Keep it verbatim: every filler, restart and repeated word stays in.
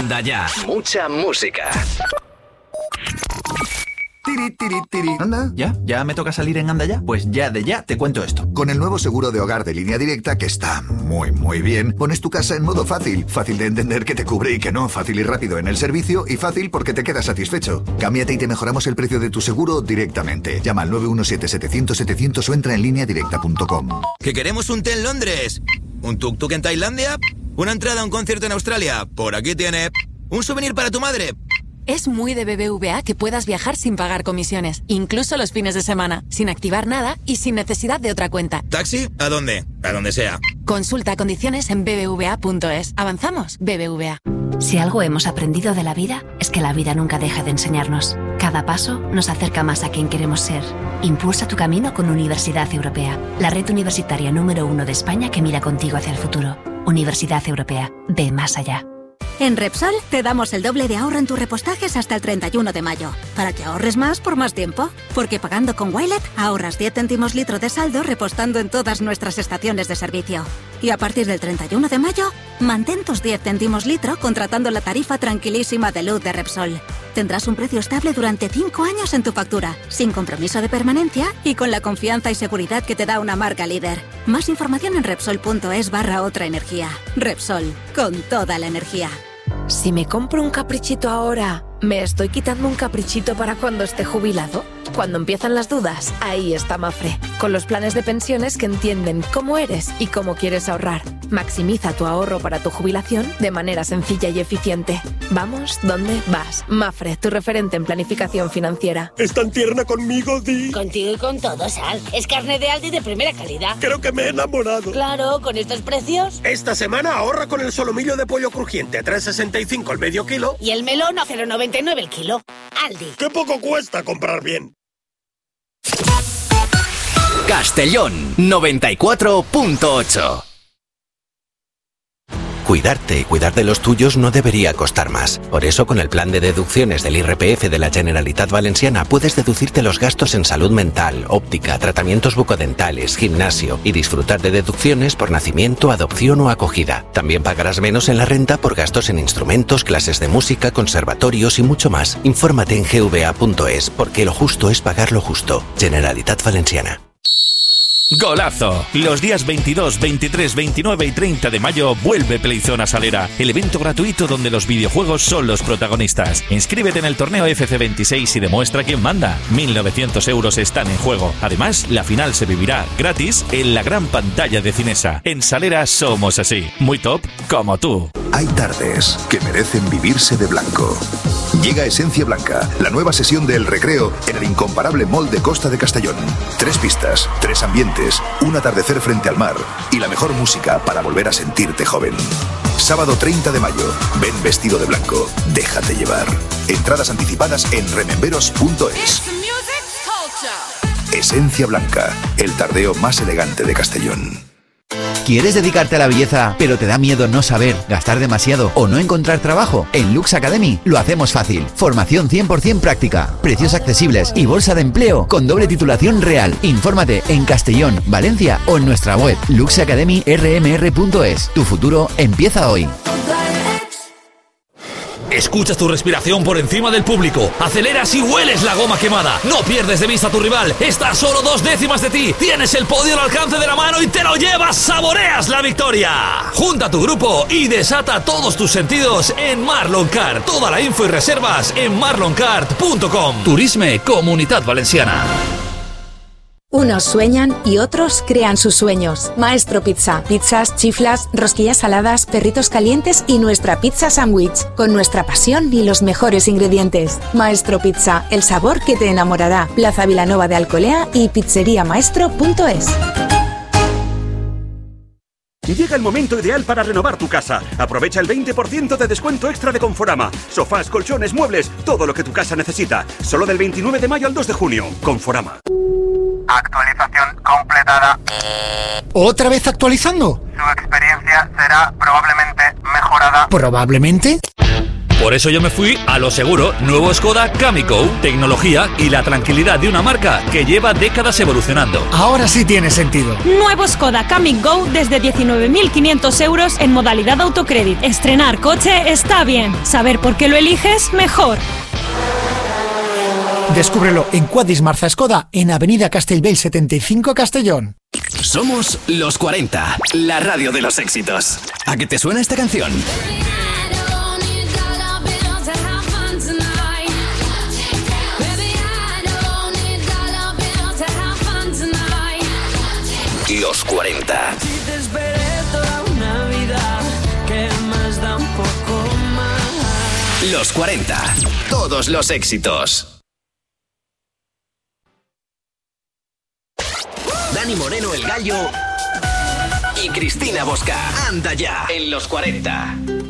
Anda Ya. Mucha música. Tiri, tiri, tiri. ¿Anda? ¿Ya? ¿Ya me toca salir en Anda Ya? Pues ya de ya te cuento esto. Con el nuevo seguro de hogar de Línea Directa, que está muy, muy bien, pones tu casa en modo fácil. Fácil de entender que te cubre y que no. Fácil y rápido en el servicio y fácil porque te quedas satisfecho. Cámbiate y te mejoramos el precio de tu seguro directamente. Llama al nueve uno siete, setecientos, setecientos o entra en línea directa punto com. ¿Que queremos un té en Londres? ¿Un tuk-tuk en Tailandia? ¿Una entrada a un concierto en Australia? Por aquí tiene. ¿Un souvenir para tu madre? Es muy de B B V A que puedas viajar sin pagar comisiones, incluso los fines de semana, sin activar nada y sin necesidad de otra cuenta. ¿Taxi? ¿A dónde? A donde sea. Consulta condiciones en b b v a punto es. ¿Avanzamos? B B V A. Si algo hemos aprendido de la vida, es que la vida nunca deja de enseñarnos. Cada paso nos acerca más a quien queremos ser. Impulsa tu camino con Universidad Europea, la red universitaria número uno de España que mira contigo hacia el futuro. Universidad Europea. Ve más allá. En Repsol te damos el doble de ahorro en tus repostajes hasta el treinta y uno de mayo, para que ahorres más por más tiempo. Porque pagando con Wilet ahorras diez céntimos litro de saldo repostando en todas nuestras estaciones de servicio. Y a partir del treinta y uno de mayo, mantén tus diez céntimos litro contratando la tarifa tranquilísima de luz de Repsol. Tendrás un precio estable durante cinco años en tu factura, sin compromiso de permanencia y con la confianza y seguridad que te da una marca líder. Más información en Repsol.es barra otra energía. Repsol, con toda la energía. Si me compro un caprichito ahora, ¿me estoy quitando un caprichito para cuando esté jubilado? Cuando empiezan las dudas, ahí está Mafre, con los planes de pensiones que entienden cómo eres y cómo quieres ahorrar. Maximiza tu ahorro para tu jubilación de manera sencilla y eficiente. Vamos, ¿dónde vas? Mafre, tu referente en planificación financiera. ¿Es tan tierna conmigo, Di? Contigo y con todo, Sal. Es carne de Aldi de primera calidad. Creo que me he enamorado. Claro, con estos precios. Esta semana ahorra con el solomillo de pollo crujiente, tres sesenta y cinco el medio kilo. Y el melón a cero noventa y nueve el kilo. Aldi. ¡Qué poco cuesta comprar bien! Castellón noventa y cuatro punto ocho. Cuidarte y cuidar de los tuyos no debería costar más. Por eso, con el plan de deducciones del I R P F de la Generalitat Valenciana puedes deducirte los gastos en salud mental, óptica, tratamientos bucodentales, gimnasio y disfrutar de deducciones por nacimiento, adopción o acogida. También pagarás menos en la renta por gastos en instrumentos, clases de música, conservatorios y mucho más. Infórmate en g v a punto es, porque lo justo es pagar lo justo. Generalitat Valenciana. ¡Golazo! Los días veintidós, veintitrés, veintinueve y treinta de mayo vuelve Playzone a Salera, el evento gratuito donde los videojuegos son los protagonistas. Inscríbete en el torneo F C veintiséis y demuestra quién manda. mil novecientos euros están en juego. Además, la final se vivirá gratis en la gran pantalla de Cinesa. En Salera somos así, muy top como tú. Hay tardes que merecen vivirse de blanco. Llega Esencia Blanca, la nueva sesión de El Recreo en el incomparable Mall de Costa de Castellón. Tres pistas, tres ambientes, un atardecer frente al mar y la mejor música para volver a sentirte joven. Sábado treinta de mayo, ven vestido de blanco, déjate llevar. Entradas anticipadas en rememberos punto es. Esencia Blanca, el tardeo más elegante de Castellón. ¿Quieres dedicarte a la belleza, pero te da miedo no saber, gastar demasiado o no encontrar trabajo? En Lux Academy lo hacemos fácil. Formación cien por ciento práctica, precios accesibles y bolsa de empleo con doble titulación real. Infórmate en Castellón, Valencia o en nuestra web lux academy r m r punto es. Tu futuro empieza hoy. Escuchas tu respiración por encima del público. Aceleras y hueles la goma quemada. No pierdes de vista a tu rival. Está a solo dos décimas de ti. Tienes el podio al alcance de la mano y te lo llevas. Saboreas la victoria. Junta a tu grupo y desata todos tus sentidos en Marlon Kart. Toda la info y reservas en marlon kart punto com. Turisme Comunitat Valenciana. Unos sueñan y otros crean sus sueños. Maestro Pizza. Pizzas, chiflas, rosquillas saladas, perritos calientes y nuestra pizza sándwich. Con nuestra pasión y los mejores ingredientes. Maestro Pizza. El sabor que te enamorará. Plaza Vilanova de Alcolea y pizzería maestro punto es. Llega el momento ideal para renovar tu casa. Aprovecha el veinte por ciento de descuento extra de Conforama. Sofás, colchones, muebles, todo lo que tu casa necesita. Solo del veintinueve de mayo al dos de junio. Conforama. Actualización completada. ¿Otra vez actualizando? Su experiencia será probablemente mejorada. ¿Probablemente? Por eso yo me fui a lo seguro, nuevo Skoda Kamiq Go. Tecnología y la tranquilidad de una marca que lleva décadas evolucionando. Ahora sí tiene sentido. Nuevo Skoda Kamiq Go desde diecinueve mil quinientos euros en modalidad autocrédit. Estrenar coche está bien. Saber por qué lo eliges, mejor. Descúbrelo en Quadis Marza Skoda, en Avenida Castellbell setenta y cinco, Castellón. Somos Los cuarenta, la radio de los éxitos. ¿A qué te suena esta canción? Los cuarenta. Los cuarenta. Todos los éxitos. Dani Moreno el Gallo y Cristina Bosca. Anda ya en Los cuarenta.